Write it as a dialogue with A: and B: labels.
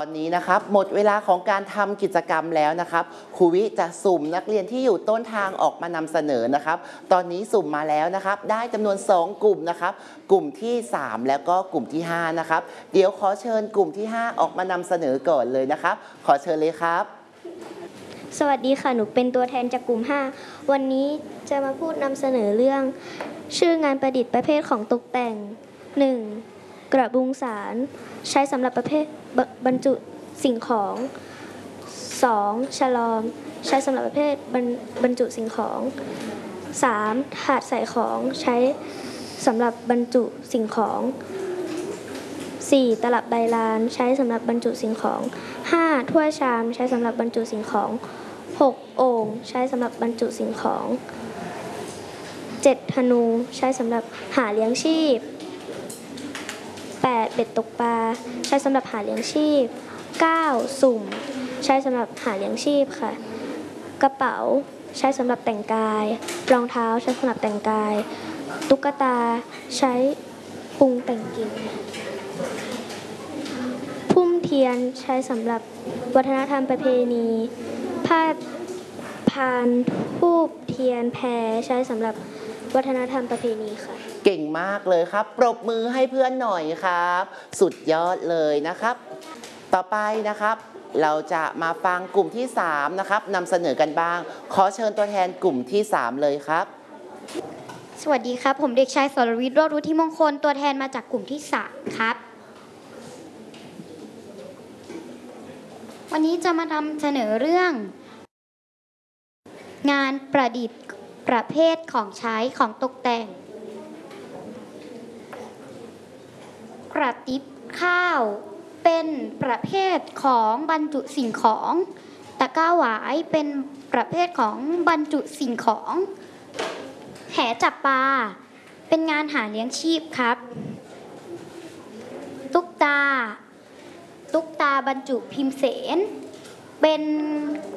A: ตอนนี้นะครับหมดเวลาของการทำกิจกรรมแล้วนะครับครูวิจะสุ่มนักเรียนที่อยู่ต้นทางออกมานำเสนอนะครับตอนนี้สุ่มมาแล้วนะครับได้จำนวน2กลุ่มนะครับกลุ่มที่3แล้วก็กลุ่มที่5นะครับเดี๋ยวขอเชิญกลุ่มที่5ออกมานำเสนอก่อนเลยนะครับขอเชิญเลยครับ
B: สวัสดีค่ะหนูเป็นตัวแทนจากกลุ่ม5วันนี้จะมาพูดนำเสนอเรื่องชื่องานประดิษฐ์ประเภทของตกแต่ง 1. กระบุงสารใช้สำหรับประเภทบรรจุสิ่งของ 2. ฉลอมใช้สำหรับประเภทบรรจุสิ่งของ 3. ถาดใส่ของใช้สำหรับบรรจุสิ่งของ 4. ตลับใบลานใช้สำหรับบรรจุสิ่งของ 5. ถ้วยชามใช้สำหรับบรรจุสิ่งของ 6. โอ่งใช้สำหรับบรรจุสิ่งของ 7. ธนูใช้สำหรับหาเลี้ยงชีพ 8. เบ็ดตกปลาใช้สำหรับหาเลี้ยงชีพ 9. สุ่มใช้สำหรับหาเลี้ยงชีพค่ะกระเป๋าใช้สำหรับแต่งกายรองเท้าใช้สำหรับแต่งกายตุ๊กตาใช้ปรุงแต่งกลิ่นพุ่มเทียนใช้สำหรับวัฒนธรรมประเพณีผ้าพานทูบเทียนแพใช้สำหรับวัฒนธรรมประเพณีค่ะ
A: เก่งมากเลยครับปรบมือให้เพื่อนหน่อยครับสุดยอดเลยนะครับต่อไปนะครับเราจะมาฟังกลุ่มที่3นะครับนำเสนอกันบ้างขอเชิญตัวแทนกลุ่มที่3เลยครับ
C: สวัสดีครับผมเด็กชายสรวิทย์ โรจน์วุฒิมงคลตัวแทนมาจากกลุ่มที่3ครับวันนี้จะมานำเสนอเรื่องงานประดิษฐ์ประเภทของใช้ของตกแต่งกระติบข้าวเป็นประเภทของบรรจุสิ่งของตะกร้าหวายเป็นประเภทของบรรจุสิ่งของแหจับปลาเป็นงานหาเลี้ยงชีพครับตุ๊กตาบรรจุพิมพ์เสนเป็น